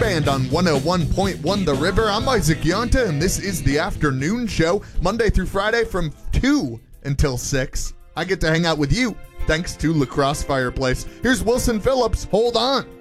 Band on 101.1 The River. I'm Isaac Yonta, and this is the afternoon show, Monday through Friday from 2 until 6. I get to hang out with you, thanks to La Crosse Fireplace. Here's Wilson Phillips. Hold on.